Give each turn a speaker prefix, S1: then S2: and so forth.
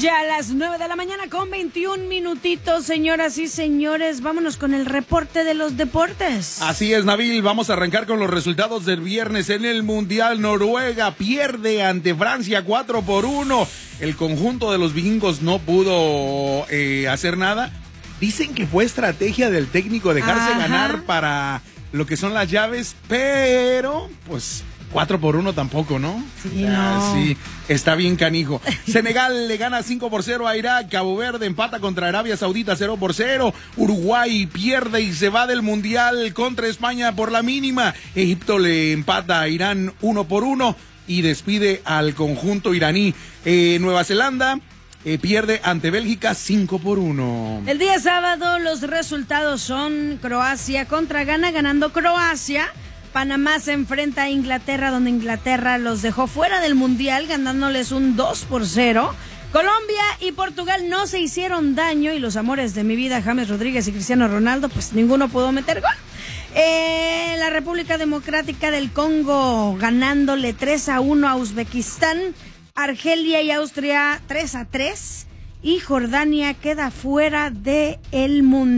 S1: Ya a las 9 de la mañana con 21 minutitos, señoras y señores. Vámonos con el reporte de los deportes.
S2: Así es, Nabil. Vamos a arrancar con los resultados del viernes en el Mundial. Noruega pierde ante Francia 4-1. El conjunto de los vikingos no pudo hacer nada. Dicen que fue estrategia del técnico dejarse ganar para lo que son las llaves, pero pues 4-1 tampoco, ¿no?
S1: Sí, no.
S2: Sí, está bien canijo. Senegal le gana 5-0 a Irak. Cabo Verde empata contra Arabia Saudita 0-0. Uruguay pierde y se va del Mundial contra España por la mínima. Egipto le empata a Irán 1-1 y despide al conjunto iraní. Nueva Zelanda pierde ante Bélgica 5-1.
S1: El día sábado los resultados son Croacia contra Ghana, ganando Croacia. Panamá se enfrenta a Inglaterra, donde Inglaterra los dejó fuera del Mundial, ganándoles un 2-0. Colombia y Portugal no se hicieron daño, y los amores de mi vida, James Rodríguez y Cristiano Ronaldo, pues ninguno pudo meter gol. La República Democrática del Congo ganándole 3-1 a Uzbekistán. Argelia y Austria 3-3. Y Jordania queda fuera del Mundial.